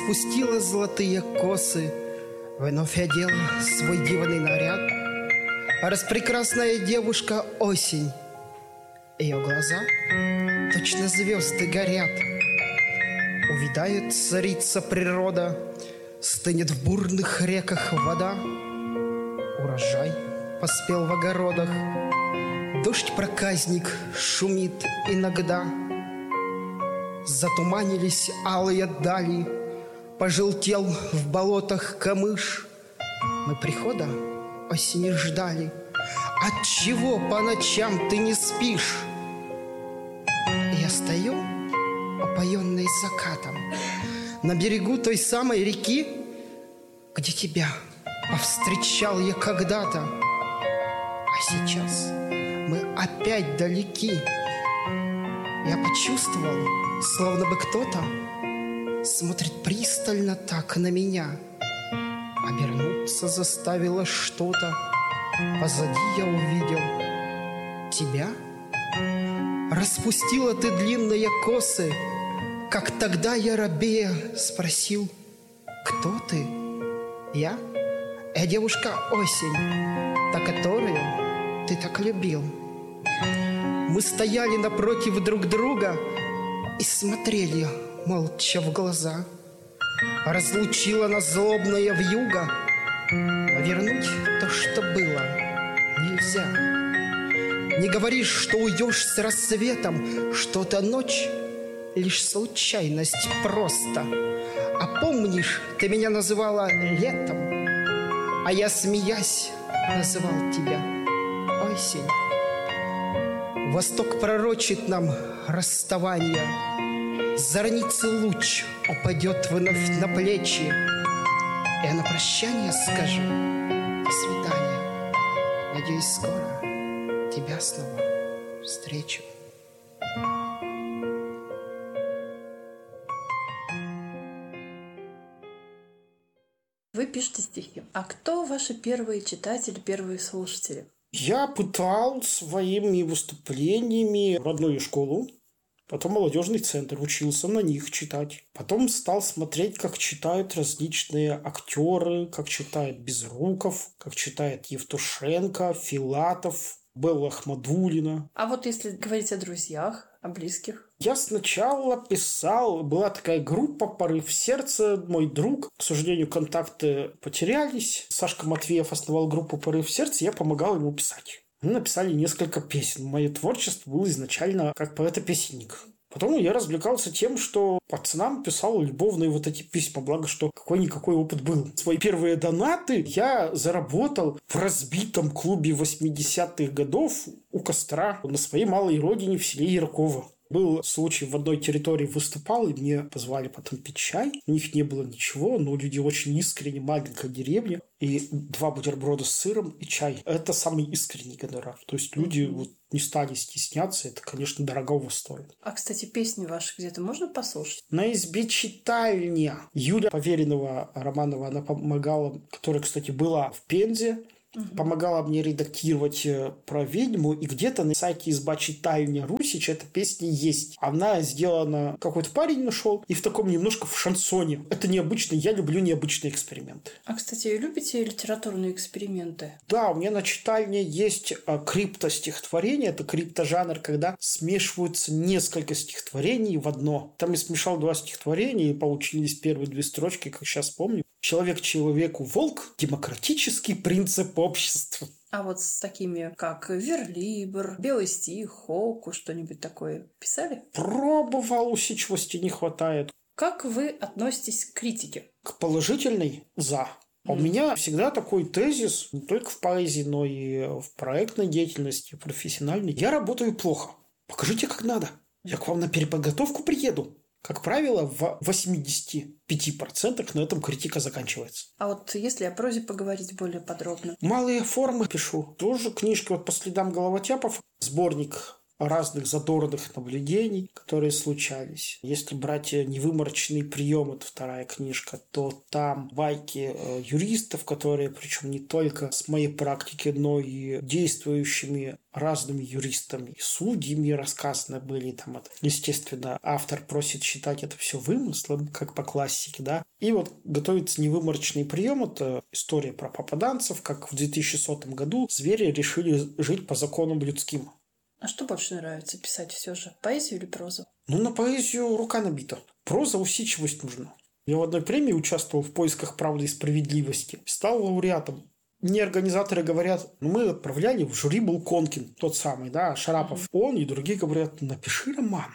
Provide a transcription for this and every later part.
распустила золотые косы, вновь одела свой дивный наряд. Распрекрасная девушка осень, ее глаза точно звезды горят. Увядает царица природа, стынет в бурных реках вода. Урожай поспел в огородах, дождь-проказник шумит иногда. Затуманились алые дали, пожелтел в болотах камыш. Мы прихода осени ждали. Отчего по ночам ты не спишь? Я стою, опоенный закатом, на берегу той самой реки, где тебя повстречал я когда-то. А сейчас мы опять далеки. Я почувствовал, словно бы кто-то смотрит пристально так на меня. Обернуться заставило что-то. Позади я увидел тебя. Распустила ты длинные косы, как тогда я робея спросил: кто ты? Я девушка осень, та, которую ты так любил. Мы стояли напротив друг друга и смотрели молча в глаза. Разлучила нас злобная вьюга, а вернуть то, что было, нельзя. Не говоришь, что уйдешь с рассветом, что та ночь — лишь случайность просто. А помнишь, ты меня называла летом, а я, смеясь, называл тебя осень. Восток пророчит нам расставание. Зорницы луч упадет вновь на плечи. Я на прощание скажу: до свидания. Надеюсь, скоро тебя снова встречу. Вы пишете стихи. А кто ваши первые читатели, первые слушатели? Я пытал своими выступлениями родную школу, потом молодежный центр, учился на них читать. Потом стал смотреть, как читают различные актеры, как читает Безруков, как читает Евтушенко, Филатов, Белла Ахмадуллина. А вот если говорить о друзьях, о близких? Я сначала писал, была такая группа «Порыв сердца», мой друг. К сожалению, контакты потерялись. Сашка Матвеев основал группу «Порыв сердца», я помогал ему писать. Мы написали несколько песен. Мое творчество было изначально как поэт-песенник. Потом я развлекался тем, что пацанам писал любовные вот эти письма, благо, что какой-никакой опыт был. Свои первые донаты я заработал в разбитом клубе 80-х годов у костра на своей малой родине в селе Ярково. Был случай, в одной территории выступал, и мне позвали потом пить чай. У них не было ничего, но люди очень искренне, маленькая деревня. И 2 бутерброда с сыром и чай. Это самый искренний гонорар. То есть люди вот не стали стесняться. Это, конечно, дорогого стоит. А, кстати, песни ваши где-то можно послушать? «На избе читальня». Юля Поверенного Романова, она помогала, которая, кстати, была в Пензе. Помогала мне редактировать про ведьму, и где-то на сайте «Изба читальня Русич» эта песня есть. Она сделана, какой-то парень нашел, и в таком немножко в шансоне. Это необычно, я люблю необычные эксперименты. А, кстати, любите литературные эксперименты? Да, у меня на читальне есть криптостихотворение. Это криптожанр, когда смешиваются несколько стихотворений в одно. Там я смешал 2 стихотворения, и получились первые 2 строчки, как сейчас помню. «Человек человеку волк, демократический принцип общества». А вот с такими, как Верлибр, Белый стих, Хоку, что-нибудь такое писали? Пробовал, усидчивости не хватает. Как вы относитесь к критике? К положительной – за. У меня всегда такой тезис, не только в поэзии, но и в проектной деятельности, профессиональной. Я работаю плохо. Покажите, как надо. Я к вам на переподготовку приеду. Как правило, в 85% на этом критика заканчивается. А вот если о прозе поговорить более подробно? Малые формы пишу. Тоже книжки вот по следам Головотяпов. Сборник разных задорных наблюдений, которые случались. Если брать «Невыморочный прием», это вторая книжка, то там байки юристов, которые, причем не только с моей практики, но и действующими разными юристами и судьями рассказаны были. Там, естественно, автор просит считать это все вымыслом, как по классике, да. И вот готовится «Невыморочный прием». Это история про попаданцев, как в 2100 году звери решили жить по законам людским. А что больше нравится писать все же? Поэзию или прозу? На поэзию рука набита. Проза, усидчивость нужна. Я в одной премии участвовал в поисках правды и справедливости. Стал лауреатом. Мне организаторы говорят, мы отправляли, в жюри был Конкин, тот самый, да, Шарапов. Он и другие говорят, напиши роман.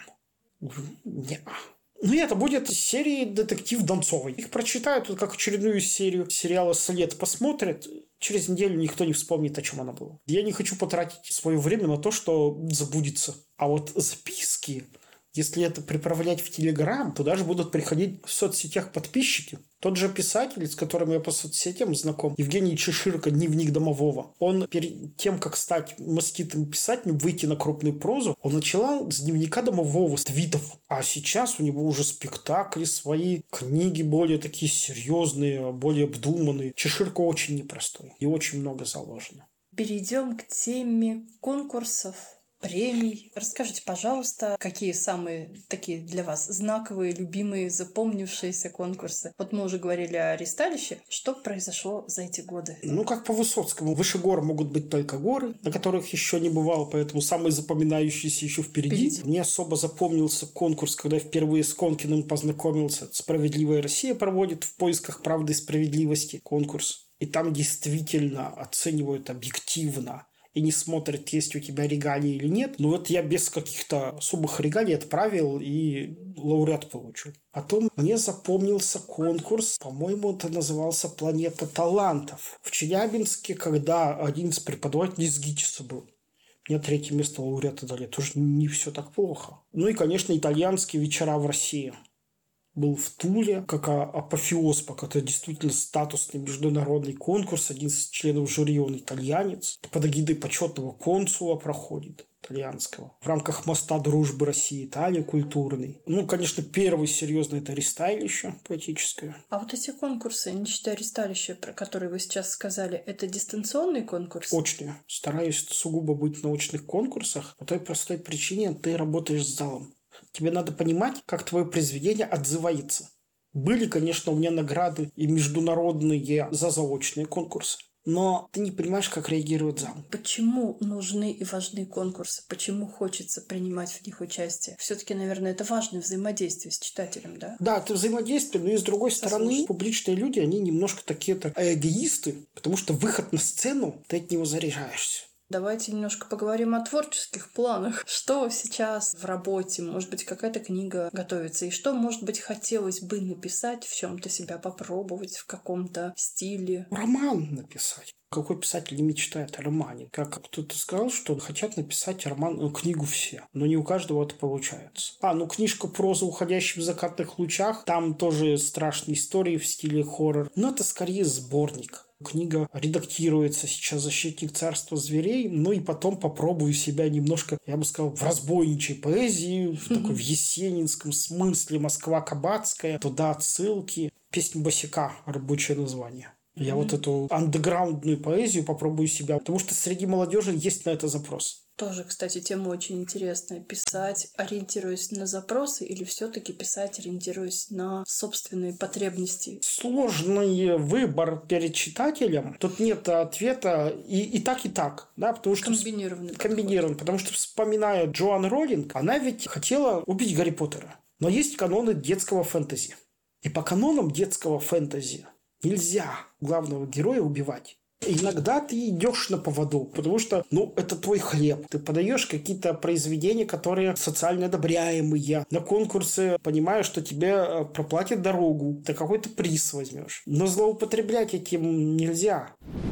Не-а. И это будет из серии «Детектив Донцовой». Их прочитают как очередную серию сериала «След», посмотрят. Через неделю никто не вспомнит, о чем она была. Я не хочу потратить свое время на то, что забудется. А вот записки, если это приправлять в Телеграм, то даже будут приходить в соцсетях подписчики. Тот же писатель, с которым я по соцсетям знаком, Евгений Чеширко, «Дневник домового», он перед тем, как стать маститым писателем, выйти на крупную прозу, он начал с «Дневника домового», с твитов. А сейчас у него уже спектакли свои, книги более такие серьезные, более обдуманные. Чеширко очень непростой и очень много заложено. Перейдем к теме конкурсов, премий. Расскажите, пожалуйста, какие самые такие для вас знаковые, любимые, запомнившиеся конкурсы? Вот мы уже говорили о «Ристалище». Что произошло за эти годы? Как по Высоцкому. Выше гор могут быть только горы, на которых еще не бывал, поэтому самые запоминающиеся еще впереди. Мне особо запомнился конкурс, когда я впервые с Конкиным познакомился. «Справедливая Россия» проводит в поисках правды и справедливости конкурс. И там действительно оценивают объективно и не смотрят, есть у тебя регалии или нет. Но вот я без каких-то особых регалий отправил и лауреат получил. Потом мне запомнился конкурс, по-моему, это назывался «Планета талантов». В Челябинске, когда один из преподавателей из ГИТИСа был. Мне 3-е место лауреата дали. Тоже не все так плохо. И, конечно, итальянские вечера в России. Был в Туле, как апофеоз, пока это действительно статусный международный конкурс. Один из членов жюри, он итальянец. Под эгидой почетного консула проходит, итальянского. В рамках моста дружбы России-Италии культурный. Конечно, первый серьезный это «Ристалище» поэтическое. А вот эти конкурсы, не считая «Ристалище», про которые вы сейчас сказали, это дистанционный конкурс? Очные. Стараюсь сугубо быть на очных конкурсах по той простой причине, ты работаешь с залом. Тебе надо понимать, как твое произведение отзывается. Были, конечно, у меня награды и международные за заочные конкурсы. Но ты не понимаешь, как реагирует зал. Почему нужны и важны конкурсы? Почему хочется принимать в них участие? Все-таки, наверное, это важное взаимодействие с читателем, да? Да, это взаимодействие, но и с другой стороны, публичные люди, они немножко такие-то эгоисты, потому что выход на сцену, ты от него заряжаешься. Давайте немножко поговорим о творческих планах. Что сейчас в работе? Может быть, какая-то книга готовится? И что, может быть, хотелось бы написать, в чем-то себя попробовать, в каком-то стиле? Роман написать. Какой писатель не мечтает о романе? Как кто-то сказал, что хотят написать роман, книгу все, но не у каждого это получается. Книжка «Проза уходящая в закатных лучах», там тоже страшные истории в стиле хоррор, но это скорее сборник. Книга редактируется сейчас «Защитник царства зверей», и потом попробую себя немножко, я бы сказал, в разбойничьей поэзии, в такой в есенинском смысле, Москва Кабацкая, туда отсылки. «Песнь босяка» — рабочее название. Я вот эту андеграундную поэзию попробую себя, потому что среди молодежи есть на это запрос. Тоже, кстати, тема очень интересная. Писать, ориентируясь на запросы, или все-таки писать, ориентируясь на собственные потребности? Сложный выбор перед читателем. Тут нет ответа и так, да, потому что... Комбинированный. Потому что, вспоминая Джоан Роулинг, она ведь хотела убить Гарри Поттера. Но есть каноны детского фэнтези. И по канонам детского фэнтези нельзя главного героя убивать. Иногда ты идешь на поводу, потому что, это твой хлеб. Ты подаешь какие-то произведения, которые социально одобряемые. На конкурсы понимаешь, что тебе проплатят дорогу. Ты какой-то приз возьмешь. Но злоупотреблять этим нельзя.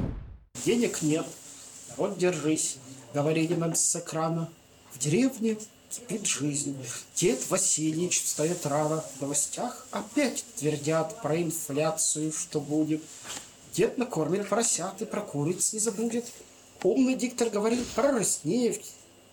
Денег нет. Вот держись. Говорили нам с экрана. В деревне кипит жизнь. Дед Васильевич встает рано. В новостях опять твердят про инфляцию, что будет. Дед накормит поросят и про куриц не забудет. Умный диктор говорит про Роснефть.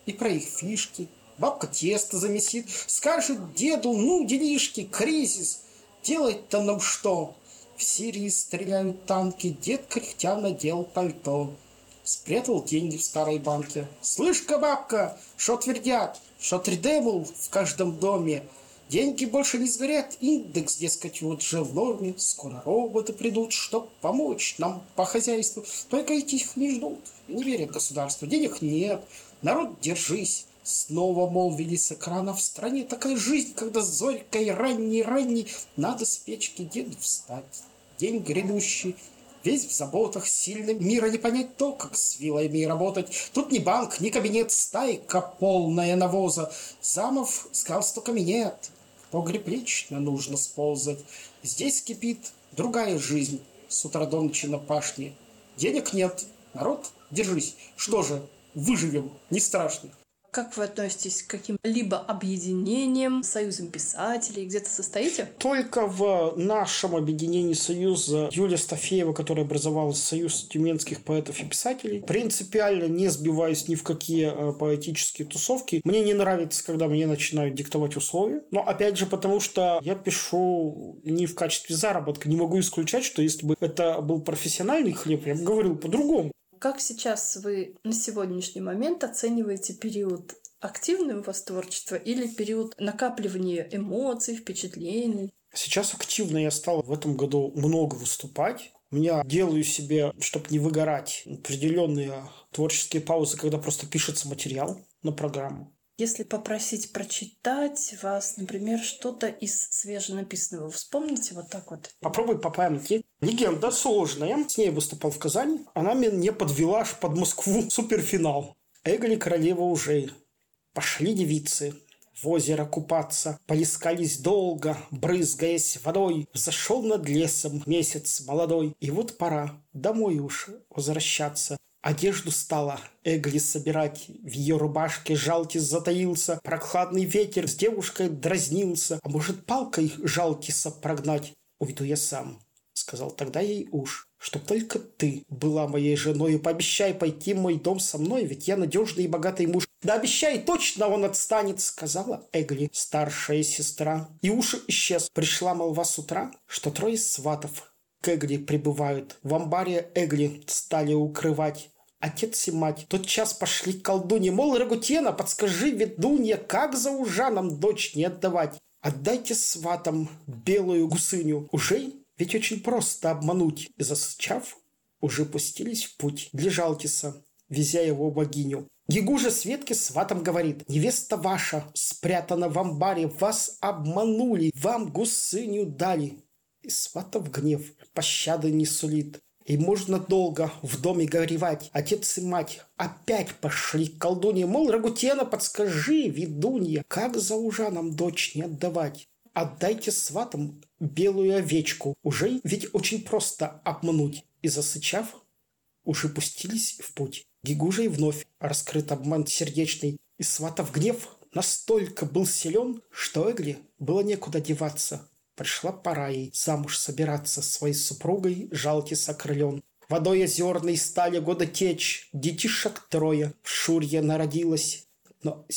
и про их фишки. Бабка тесто замесит, скажет деду, ну, делишки, кризис. Делать-то нам что? В Сирии стреляют танки, дед кряхтя надел пальто. Спрятал деньги в старой банке. Слышь-ка, бабка, шо твердят? Шо 3D, мол, в каждом доме. Деньги больше не сгорят, индекс, дескать, вот же в норме. Скоро роботы придут, чтоб помочь нам по хозяйству. Только этих не ждут, не верят государству. Денег нет, народ, держись. Снова молвили с экрана: в стране такая жизнь, когда зорькой ранней надо с печки деду встать. День грядущий, весь в заботах, сильным мира не понять то, как с вилами работать. Тут ни банк, ни кабинет, стайка полная навоза. Замов с галстуками нет, в погреб лично нужно сползать. Здесь кипит другая жизнь, с утра до ночи на пашне. Денег нет, народ, держись. Что же, выживем, не страшно. Как вы относитесь к каким-либо объединениям, союзам писателей? Где-то состоите? Только в нашем объединении союза Юлия Стафеева, которая образовала Союз тюменских поэтов и писателей. Принципиально не сбиваюсь ни в какие поэтические тусовки. Мне не нравится, когда мне начинают диктовать условия. Но опять же, потому что я пишу не в качестве заработка. Не могу исключать, что если бы это был профессиональный хлеб, я бы говорил по-другому. Как сейчас вы на сегодняшний момент оцениваете период активного у вас творчества или период накапливания эмоций, впечатлений? Сейчас активно я стал в этом году много выступать. Я делаю себе, чтобы не выгорать, определенные творческие паузы, когда просто пишется материал на программу. Если попросить прочитать вас, например, что-то из свеженаписанного, вспомните вот так вот? Попробуй по памяти. Легенда сложная. С ней выступал в Казани. Она меня подвела аж под Москву. Суперфинал. Эгли, королева ужей. Пошли девицы в озеро купаться. Полискались долго, брызгаясь водой. Взошел над лесом месяц молодой. И вот пора домой уж возвращаться. Одежду стала Эгли собирать, в ее рубашке Жалтис затаился, прохладный ветер с девушкой дразнился, а может палкой Жалтиса прогнать? Уйду я сам, сказал тогда ей уж, чтоб только ты была моей женой, пообещай пойти в мой дом со мной, ведь я надежный и богатый муж. Да обещай, точно он отстанет, сказала Эгли, старшая сестра. И уж исчез, пришла молва с утра, что 3 сватов к Эгли прибывают. В амбаре Эгли стали укрывать. Отец и мать тотчас пошли к колдуне, мол, Рагутена, подскажи, ведунья, как за ужаном дочь не отдавать? Отдайте сватам белую гусыню. Уже ведь очень просто обмануть. И засычав, уже пустились в путь для Жалтиса, везя его богиню. Гигужа Светке сватам говорит: невеста ваша спрятана в амбаре, вас обманули, вам гусыню дали. И сватов гнев пощады не сулит. И можно долго в доме горевать. Отец и мать опять пошли к колдуне, мол, Рагутена, подскажи, ведунья, как за ужаном дочь не отдавать? Отдайте сватам белую овечку. Уже ведь очень просто обмануть. И засычав, уже пустились в путь. Гигужей вновь раскрыт обман сердечный. И сватов гнев настолько был силен, что Эгли было некуда деваться. Пришла пора ей замуж собираться, своей супругой Жалтис окрылен. Водой озерной стали года течь, детишек 3 в Шурье народилось. Но